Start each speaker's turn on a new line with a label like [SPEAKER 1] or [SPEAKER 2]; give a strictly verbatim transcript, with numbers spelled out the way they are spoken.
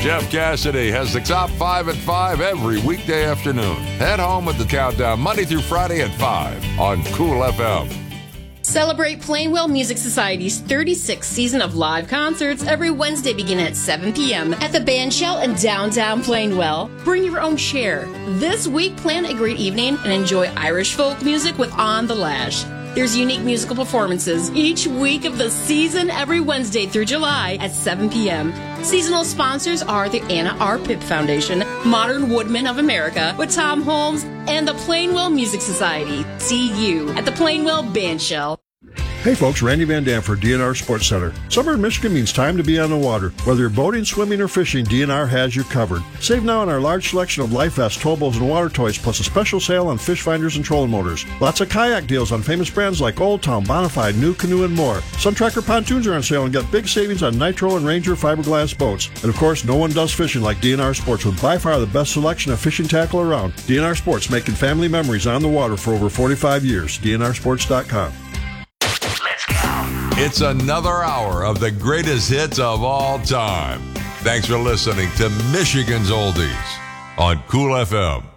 [SPEAKER 1] Jeff Cassidy has the top five at five every weekday afternoon. Head home with the countdown Monday through Friday at five on Cool F M.
[SPEAKER 2] Celebrate Plainwell Music Society's thirty-sixth season of live concerts every Wednesday beginning at seven p.m. at the Bandshell in downtown Plainwell. Bring your own chair. This week, plan a great evening and enjoy Irish folk music with On the Lash. There's unique musical performances each week of the season every Wednesday through July at seven p.m. Seasonal sponsors are the Anna R. Pipp Foundation, Modern Woodmen of America with Tom Holmes, and the Plainwell Music Society. See you at the Plainwell Bandshell.
[SPEAKER 3] Hey folks, Randy Van Dam for D N R Sports Center. Summer in Michigan means time to be on the water. Whether you're boating, swimming, or fishing, D N R has you covered. Save now on our large selection of life vests, towables, and water toys, plus a special sale on fish finders and trolling motors. Lots of kayak deals on famous brands like Old Town, Bonafide, New Canoe, and more. Sun Tracker pontoons are on sale and get big savings on Nitro and Ranger fiberglass boats. And of course, no one does fishing like D N R Sports with by far the best selection of fishing tackle around. D N R Sports, making family memories on the water for over forty-five years. D N R sports dot com.
[SPEAKER 1] It's another hour of the greatest hits of all time. Thanks for listening to Michigan's Oldies on Cool F M.